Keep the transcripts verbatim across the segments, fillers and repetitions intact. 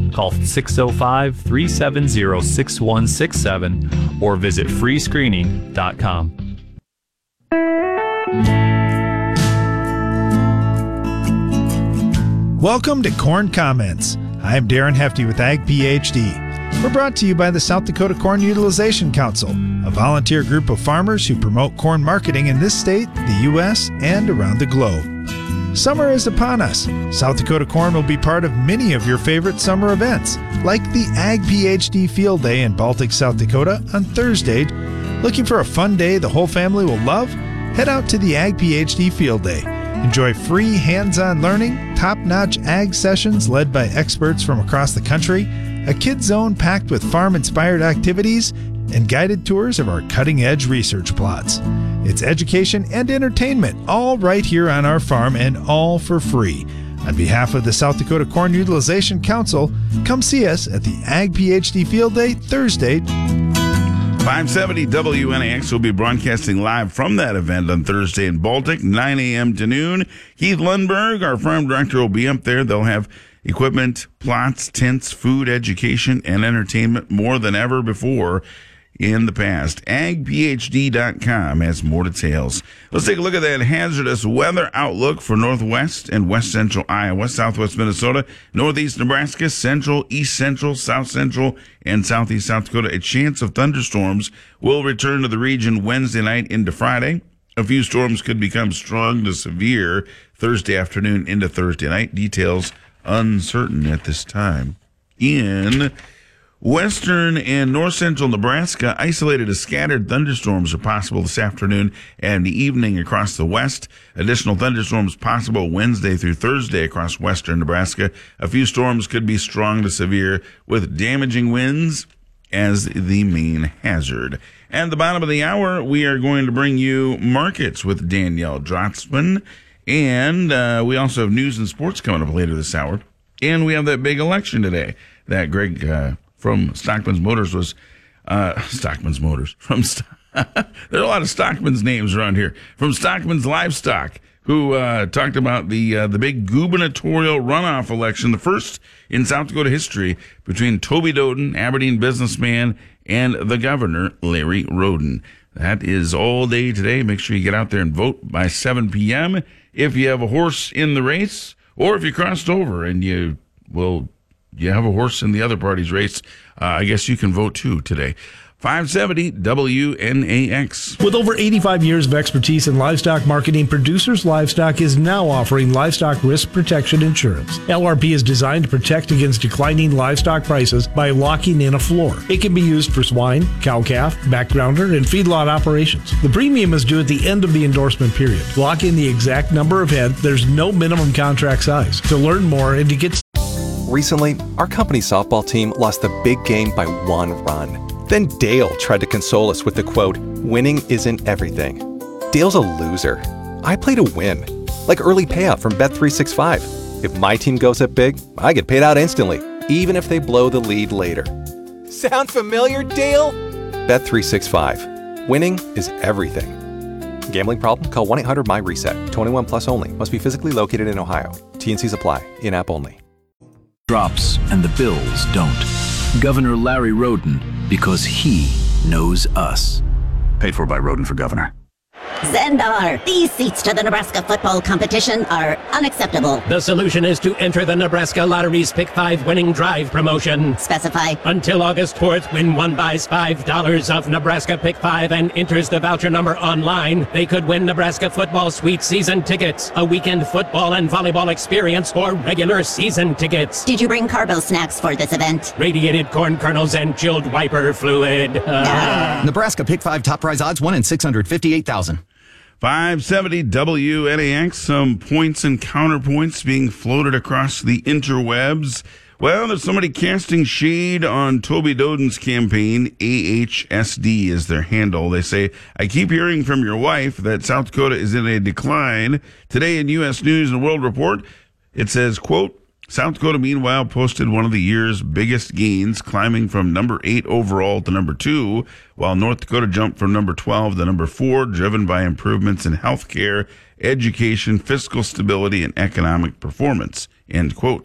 Call six oh five, three seven zero, six one six seven or visit free screening dot com. Welcome to Corn Comments. I'm Darren Hefty with Ag PhD. We're brought to you by the South Dakota Corn Utilization Council, a volunteer group of farmers who promote corn marketing in this state, the U S, and around the globe. Summer is upon us. South Dakota Corn will be part of many of your favorite summer events, like the Ag PhD Field Day in Baltic, South Dakota on Thursday. Looking for a fun day the whole family will love? Head out to the Ag PhD Field Day. Enjoy free hands-on learning, top-notch ag sessions led by experts from across the country, a kid zone packed with farm-inspired activities, and guided tours of our cutting-edge research plots. It's education and entertainment, all right here on our farm and all for free. On behalf of the South Dakota Corn Utilization Council, come see us at the Ag PhD Field Day Thursday. five seventy W N A X will be broadcasting live from that event on Thursday in Baltic, nine a.m. to noon. Keith Lundberg, our farm director, will be up there. They'll have equipment, plots, tents, food, education, and entertainment more than ever before in the past. ag p h d dot com has more details. Let's take a look at that hazardous weather outlook for northwest and west central Iowa, southwest Minnesota, northeast Nebraska, central, east central, south central, and southeast South Dakota. A chance of thunderstorms will return to the region Wednesday night into Friday. A few storms could become strong to severe Thursday afternoon into Thursday night. Details uncertain at this time. In western and north central Nebraska, isolated to scattered thunderstorms are possible this afternoon and the evening across the west. Additional thunderstorms possible Wednesday through Thursday across western Nebraska. A few storms could be strong to severe with damaging winds as the main hazard. At the bottom of the hour, we are going to bring you markets with Danielle Drotzman. And uh, we also have news and sports coming up later this hour. And we have that big election today that Greg uh, from Stockman's Motors was, uh, Stockman's Motors, from, St- there are a lot of Stockman's names around here, from Stockman's Livestock, who uh, talked about the uh, the big gubernatorial runoff election, the first in South Dakota history, between Toby Doden, Aberdeen businessman, and the governor, Larry Roden. That is all day today. Make sure you get out there and vote by seven p.m. If you have a horse in the race, or if you crossed over and you, well, you have a horse in the other party's race, uh, I guess you can vote too today. five seventy W N A X. With over eighty-five years of expertise in livestock marketing, Producers Livestock is now offering livestock risk protection insurance. L R P is designed to protect against declining livestock prices by locking in a floor. It can be used for swine, cow-calf, backgrounder, and feedlot operations. The premium is due at the end of the endorsement period. Lock in the exact number of head. There's no minimum contract size. To learn more and to get... Recently, our company softball team lost the big game by one run. Then Dale tried to console us with the quote, "Winning isn't everything." Dale's a loser. I play to win. Like early payout from Bet three sixty-five. If my team goes up big, I get paid out instantly, even if they blow the lead later. Sound familiar, Dale? Bet three sixty-five. Winning is everything. Gambling problem? Call one eight hundred M Y reset. twenty-one plus only. Must be physically located in Ohio. T N Cs apply. In-app only. Drops and the bills don't. Governor Larry Roden, because he knows us. Paid for by Roden for governor. Zendar, these seats to the Nebraska football competition are unacceptable. The solution is to enter the Nebraska Lottery's Pick five Winning Drive promotion. Specify. Until August fourth, when one buys five dollars of Nebraska Pick five and enters the voucher number online, they could win Nebraska football sweet season tickets, a weekend football and volleyball experience, or regular season tickets. Did you bring carbo snacks for this event? Radiated corn kernels and chilled wiper fluid. Uh. Nebraska Pick five top prize odds one in six hundred fifty-eight thousand. five seventy W N A X, some points and counterpoints being floated across the interwebs. Well, there's somebody casting shade on Toby Doden's campaign. A H S D is their handle. They say, "I keep hearing from your wife that South Dakota is in a decline." Today in U S News and World Report, it says, quote, South Dakota, meanwhile, posted one of the year's biggest gains, climbing from number eight overall to number two, while North Dakota jumped from number twelve to number four, driven by improvements in health care, education, fiscal stability, and economic performance, end quote.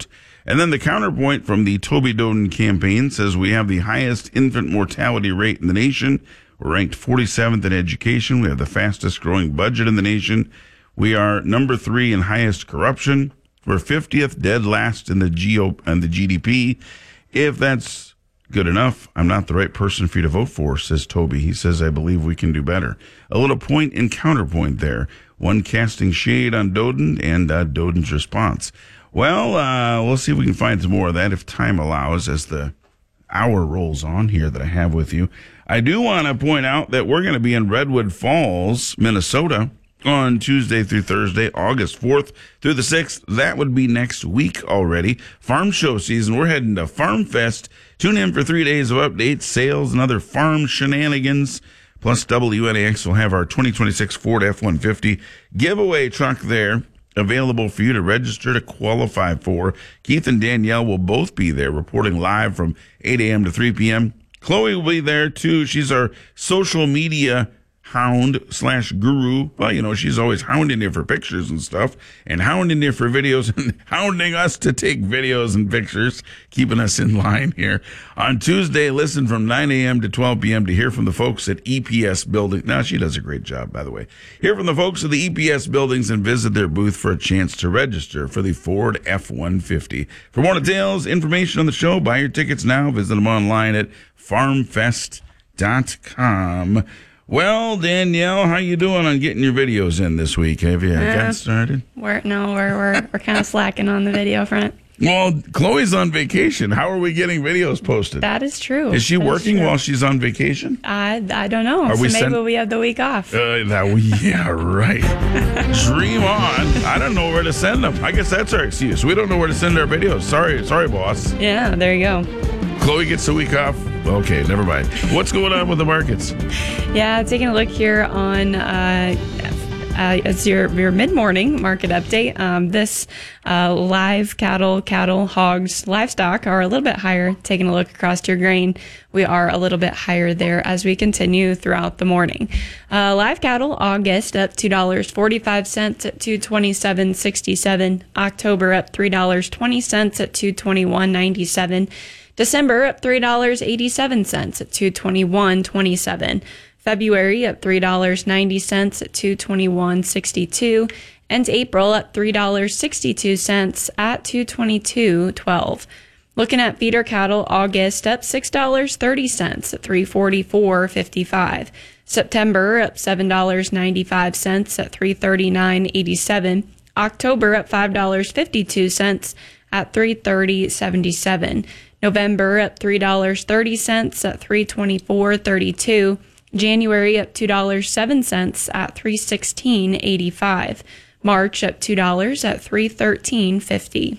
And then the counterpoint from the Toby Doden campaign says we have the highest infant mortality rate in the nation. We're ranked forty-seventh in education. We have the fastest growing budget in the nation. We are number three in highest corruption. We're fiftieth, dead last in the G O and the G D P. If that's good enough, I'm not the right person for you to vote for, says Toby. He says, I believe we can do better. A little point and counterpoint there. One casting shade on Doden and uh, Doden's response. Well, uh, we'll see if we can find some more of that if time allows as the hour rolls on here that I have with you. I do want to point out that we're going to be in Redwood Falls, Minnesota on Tuesday through Thursday, August fourth through the sixth. That would be next week already. Farm show season. We're heading to Farm Fest. Tune in for three days of updates, sales, and other farm shenanigans. Plus, W N A X will have our twenty twenty-six Ford F one fifty giveaway truck there, available for you to register to qualify for. Keith and Danielle will both be there, reporting live from eight a.m. to three p.m. Chloe will be there, too. She's our social media hound slash guru. Well, you know, she's always hounding you for pictures and stuff, and hounding you for videos, and hounding us to take videos and pictures, keeping us in line here. On Tuesday, listen from nine a.m. to twelve p.m. to hear from the folks at E P S Building. Now, she does a great job, by the way. Hear from the folks at the E P S Buildings and visit their booth for a chance to register for the Ford F one fifty. For more details, information on the show, buy your tickets now. Visit them online at farm fest dot com. Well, Danielle, how you doing on getting your videos in this week? Have you uh, got started? We're no, we're we're we're kind of slacking on the video front. Well, Chloe's on vacation. How are we getting videos posted? That is true. Is she that working is while she's on vacation? I I don't know. Are so we maybe send- we have the week off. Uh, that we, yeah, right. Dream on. I don't know where to send them. I guess that's our excuse. We don't know where to send our videos. Sorry, sorry, boss. Yeah, there you go. Chloe gets a week off. Okay, never mind. What's going on with the markets? Yeah, taking a look here on uh, uh, it's your your mid-morning market update. Um, this uh, live cattle, cattle, hogs, livestock are a little bit higher. Taking a look across your grain, we are a little bit higher there as we continue throughout the morning. Uh, live cattle, August up two dollars and forty-five cents at two twenty-seven sixty-seven. October up three dollars and twenty cents at two twenty-one ninety-seven. December up three dollars and eighty-seven cents at two twenty-one twenty-seven. February up three dollars and ninety cents at two twenty-one sixty-two. And April up three dollars and sixty-two cents at two twenty-two twelve. Looking at feeder cattle, August up six dollars and thirty cents at three forty-four fifty-five. September up seven dollars and ninety-five cents at three thirty-nine eighty-seven. October up five dollars and fifty-two cents at three thirty seventy-seven. November up three dollars and thirty cents at three twenty-four thirty-two. January up two dollars and seven cents at three sixteen eighty-five. March up two dollars at three thirteen fifty.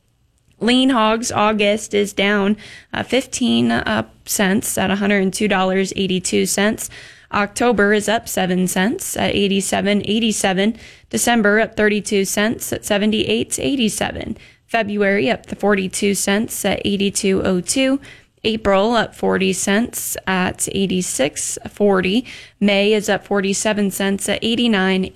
Lean hogs, August is down uh, fifteen uh, cents at one hundred two dollars and eighty-two cents. October is up seven cents at eighty-seven eighty-seven. December up thirty-two cents at seventy-eight eighty-seven. February up to forty-two cents at eighty-two oh two. April up forty cents at eighty-six forty. May is up forty-seven cents at eighty-nine